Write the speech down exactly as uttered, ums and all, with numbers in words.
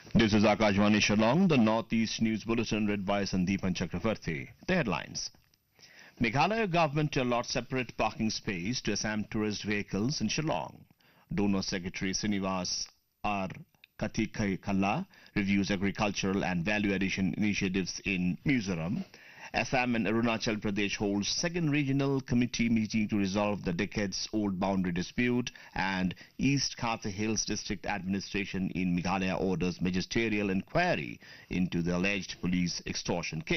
This is Akashvani Shillong, the Northeast News Bulletin read by Sandeepan Chakravarti. The headlines. Meghalaya government to allot separate parking space to Assam tourist vehicles in Shillong. Donor Secretary Srinivas R. Kathikalla reviews agricultural and value addition initiatives in Mizoram. Assam and Arunachal Pradesh holds second regional committee meeting to resolve the decades-old boundary dispute, and East Khasi Hills District Administration in Meghalaya orders magisterial inquiry into the alleged police extortion case.